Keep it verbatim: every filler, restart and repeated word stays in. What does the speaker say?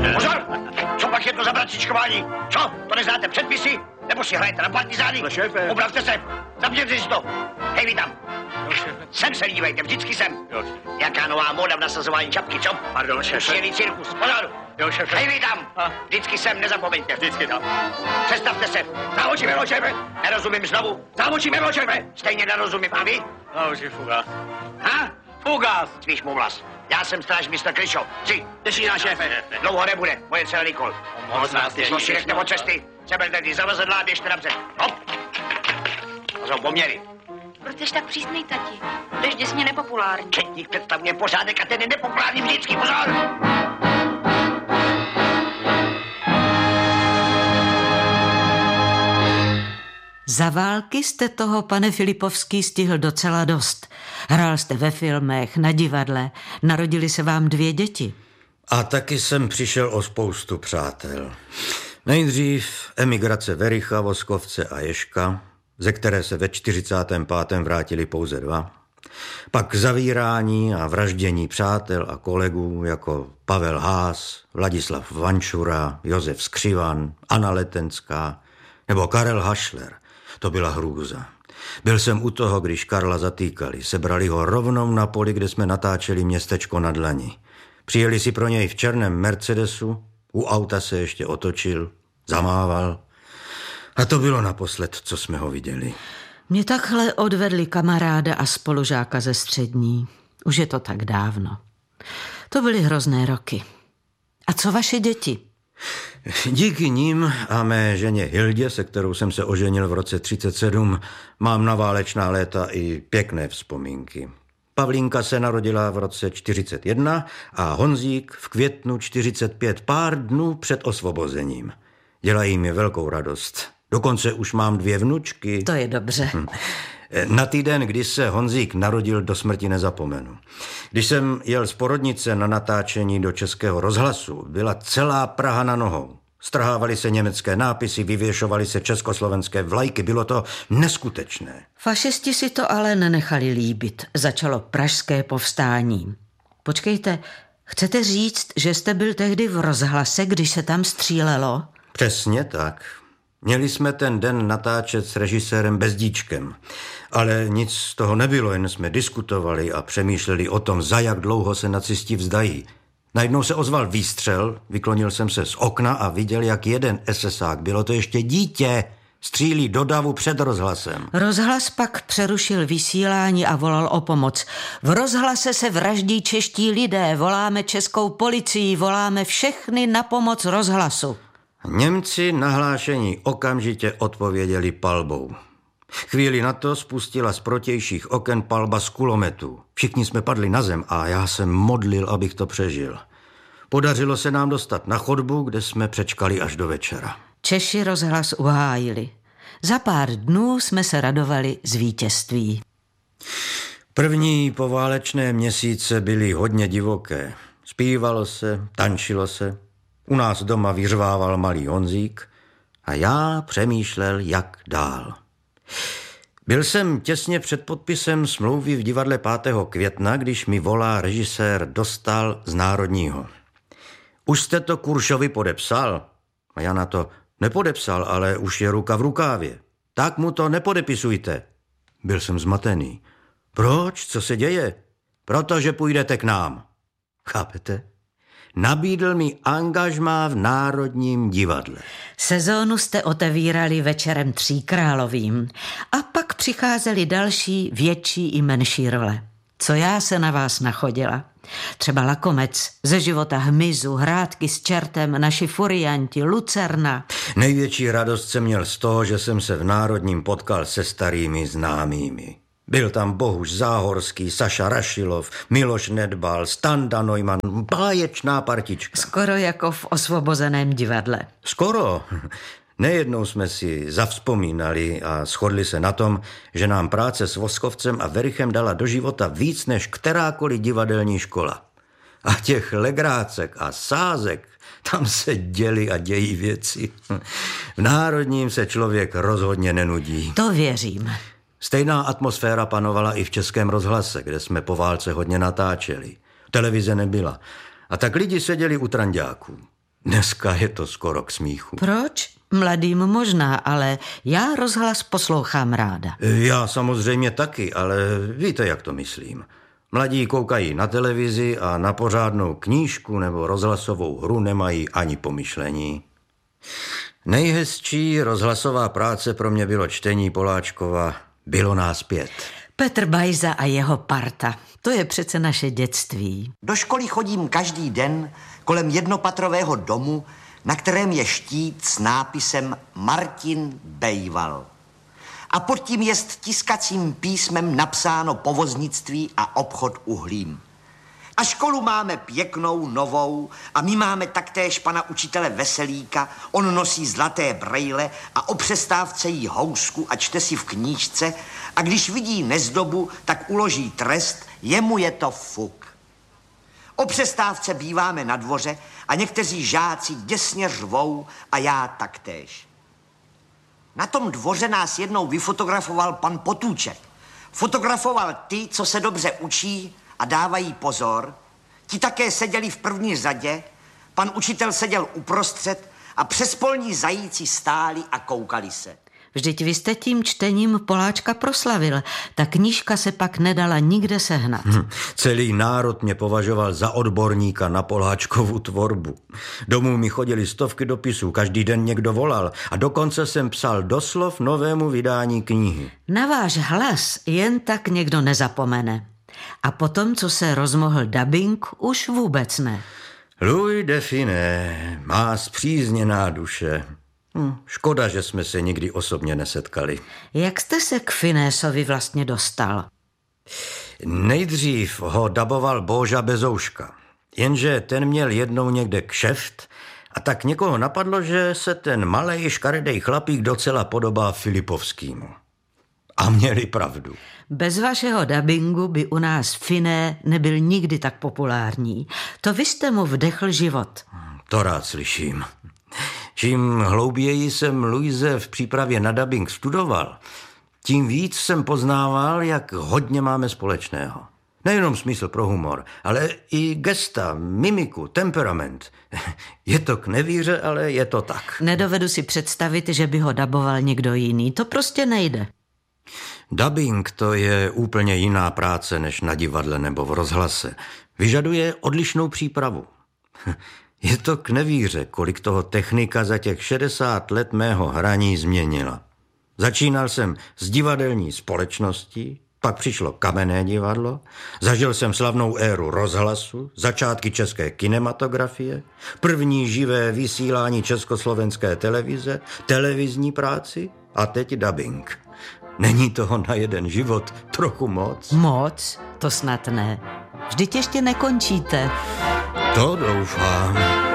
Pozor! Co pak je to za bracičkování? Co? To neznáte předpisy? Nebo si hrajete na partizány? No, šéfe. Opravte se! Zapněte si to! Hej, vy tam! Jo, šéfe. Sem se dívejte, vždycky sem! Jo. Jaká nová móda v nasazování čapky, co? Pardon, šéfe. Přijeli cirkus, pozor! Jo, šéfe. Hej, vy tam! A? Vždycky sem, nezapomeňte. Vždycky tam. Přestavte se! Závočí mimo, šéfe! Nerozumím znovu! Závočí mimo, šéfe! Stejně nerozumím, a vy? Závočí fugás. Ha? Fugás. Spíš mu vlas. Já jsem stráž mister Kryšo. Tři, desíná šéfe. Dlouho nebude, moje dcera Nikol. Moc nás Když si nechte od cesty, seberte ty zavazadla a běžte napřed. Hop! To jsou poměry. Proč jsi tak přísnej, tati? Jdeš děsně nepopulární. Četník představuje pořádek a ten je nepopulární vždycky, pozor! Za války jste toho, pane Filipovský, stihl docela dost. Hrál jste ve filmech, na divadle, narodili se vám dvě děti. A taky jsem přišel o spoustu přátel. Nejdřív emigrace Vericha, Voskovce a Ježka, ze které se ve čtyřicátém pátém vrátili pouze dva. Pak zavírání a vraždění přátel a kolegů jako Pavel Haas, Vladislav Vančura, Josef Skřivan, Anna Letenská nebo Karel Hašler. To byla hrůza. Byl jsem u toho, když Karla zatýkali. Sebrali ho rovnou na poli, kde jsme natáčeli Městečko na dlani. Přijeli si pro něj v černém Mercedesu, u auta se ještě otočil, zamával. A to bylo naposled, co jsme ho viděli. Mě takhle odvedli kamaráda a spolužáka ze střední. Už je to tak dávno. To byly hrozné roky. A co vaše děti? Díky nim a mé ženě Hildě, se kterou jsem se oženil v roce třicet sedm, mám na válečná léta i pěkné vzpomínky. Pavlínka se narodila v roce čtyřicet jedna a Honzík v květnu čtyřicet pět, pár dnů před osvobozením. Dělají mi velkou radost. Dokonce už mám dvě vnučky. To je dobře. Hm. Na týden, kdy se Honzík narodil, do smrti nezapomenu. Když jsem jel z porodnice na natáčení do Českého rozhlasu, byla celá Praha na nohou. Strhávaly se německé nápisy, vyvěšovaly se československé vlajky, bylo to neskutečné. Fašisti si to ale nenechali líbit. Začalo pražské povstání. Počkejte, chcete říct, že jste byl tehdy v rozhlase, když se tam střílelo? Přesně tak. Měli jsme ten den natáčet s režisérem Bezdíčkem, ale nic z toho nebylo, jen jsme diskutovali a přemýšleli o tom, za jak dlouho se nacisti vzdají. Najednou se ozval výstřel, vyklonil jsem se z okna a viděl, jak jeden esesák, bylo to ještě dítě, střílí do davu před rozhlasem. Rozhlas pak přerušil vysílání a volal o pomoc. V rozhlase se vraždí čeští lidé, voláme českou policii, voláme všechny na pomoc rozhlasu. Němci na hlášení okamžitě odpověděli palbou. Chvíli na to spustila z protějších oken palba z kulometu. Všichni jsme padli na zem a já jsem modlil, abych to přežil. Podařilo se nám dostat na chodbu, kde jsme přečkali až do večera. Češi rozhlas uhájili. Za pár dnů jsme se radovali z vítězství. První poválečné měsíce byly hodně divoké. Zpívalo se, tančilo se. U nás doma vyřvával malý Honzík a já přemýšlel, jak dál. Byl jsem těsně před podpisem smlouvy v divadle pátého května, když mi volá režisér Dostal z Národního. Už jste to Kuršovi podepsal? A já na to nepodepsal, ale už je ruka v rukávě. Tak mu to nepodepisujte. Byl jsem zmatený. Proč? Co se děje? Protože půjdete k nám. Chápete? Nabídl mi angažmá v Národním divadle. Sezónu jste otevírali večerem Tříkrálovým a pak přicházely další větší i menší role. Co já se na vás nachodila? Třeba Lakomec, Ze života hmyzu, Hrádky s čertem, Naši furianti, Lucerna. Největší radost jsem měl z toho, že jsem se v Národním potkal se starými známými. Byl tam Bohuš Záhorský, Saša Rašilov, Miloš Nedbal, Standa Neumann, báječná partička. Skoro jako v Osvobozeném divadle. Skoro. Nejednou jsme si zavzpomínali a shodli se na tom, že nám práce s Voskovcem a Verichem dala do života víc než kterákoliv divadelní škola. A těch legrácek a sázek, tam se děly a dějí věci. V Národním se člověk rozhodně nenudí. To věřím. Stejná atmosféra panovala i v Českém rozhlase, kde jsme po válce hodně natáčeli. Televize nebyla. A tak lidi seděli u tranďáků. Dneska je to skoro k smíchu. Proč? Mladým možná, ale já rozhlas poslouchám ráda. Já samozřejmě taky, ale víte, jak to myslím. Mladí koukají na televizi a na pořádnou knížku nebo rozhlasovou hru nemají ani pomyšlení. Nejhezčí rozhlasová práce pro mě bylo čtení Poláčkova Bylo nás pět. Petr Bajza a jeho parta. To je přece naše dětství. Do školy chodím každý den kolem jednopatrového domu, na kterém je štít s nápisem Martin Bejval. A pod tím je tiskacím písmem napsáno povoznictví a obchod uhlím. A školu máme pěknou, novou a my máme taktéž pana učitele Veselíka. On nosí zlaté brejle a o přestávce jí housku a čte si v knížce a když vidí nezdobu, tak uloží trest, jemu je to fuk. O přestávce býváme na dvoře a někteří žáci děsně řvou a já taktéž. Na tom dvoře nás jednou vyfotografoval pan Potůček. Fotografoval ty, co se dobře učí a dávají pozor. Ti také seděli v první řadě, pan učitel seděl uprostřed a přes polní zajíci stáli a koukali se. Vždyť vy jste tím čtením Poláčka proslavil. Ta knížka se pak nedala nikde sehnat. Hm, celý národ mě považoval za odborníka na Poláčkovu tvorbu. Domů mi chodili stovky dopisů, každý den někdo volal a dokonce jsem psal doslov novému vydání knihy. Na váš hlas jen tak někdo nezapomene. A potom, co se rozmohl dabing, už vůbec ne. Louis de Funès, má zpřízněná duše. Hm, škoda, že jsme se nikdy osobně nesetkali. Jak jste se k Finésovi vlastně dostal? Nejdřív ho daboval Boža Bezouška, jenže ten měl jednou někde kšeft a tak někoho napadlo, že se ten malej škaredej chlapík docela podobá Filipovskýmu. A měli pravdu. Bez vašeho dabingu by u nás Finé nebyl nikdy tak populární. To vy jste mu vdechl život. To rád slyším. Čím hlouběji jsem Louise v přípravě na dabing studoval, tím víc jsem poznával, jak hodně máme společného. Nejenom smysl pro humor, ale i gesta, mimiku, temperament. Je to k nevíře, ale je to tak. Nedovedu si představit, že by ho daboval někdo jiný. To prostě nejde. Dabing to je úplně jiná práce než na divadle nebo v rozhlase. Vyžaduje odlišnou přípravu. Je to k nevíře, kolik toho technika za těch šedesát let mého hraní změnila. Začínal jsem s divadelní společností, pak přišlo kamenné divadlo, zažil jsem slavnou éru rozhlasu, začátky české kinematografie, první živé vysílání československé televize, televizní práci a teď dabing. Není toho na jeden život trochu moc? Moc? To snad ne. Vždyť ještě nekončíte. To doufám.